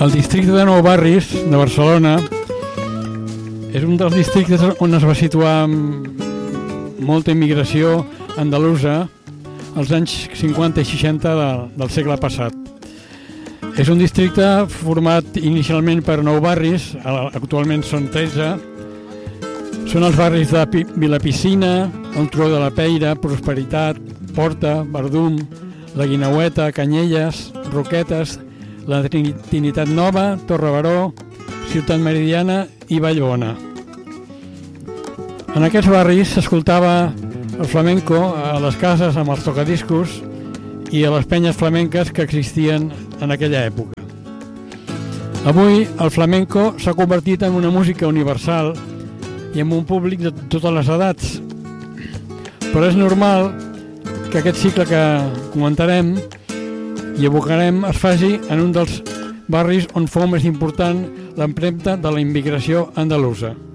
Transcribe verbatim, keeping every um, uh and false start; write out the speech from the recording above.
El districte de Nou Barris de Barcelona és un dels districtes on es va situar molta immigració andalusa als anys cinquanta i seixanta de, del segle passat. És un districte format inicialment per nou barris, actualment són tretze. Són els barris de Vilapicina, el Turó de la Peira, Prosperitat, Porta, Verdum, la Guineueta, Canyelles, Roquetes, la Trinitat Nova, Torre Baró, Ciutat Meridiana i Vallbona. En aquests barris s'escoltava el flamenco a les cases amb els tocadiscos i a les penyes flamenques que existien en aquella època. Avui el flamenco s'ha convertit en una música universal i amb un públic de totes les edats. Però és normal que aquest cicle que comentarem i evocarem es faci en un dels barris on fou més important l'empremta de la immigració andalusa.